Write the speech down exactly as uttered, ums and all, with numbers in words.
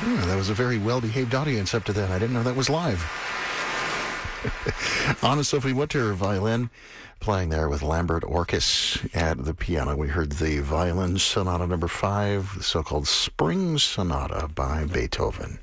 Hmm, that was a very well-behaved audience up to then. I didn't know that was live. Anna Sophie Winter, violin, playing there with Lambert Orkes at the piano. We heard the Violin Sonata number five, the so-called Spring Sonata by Beethoven.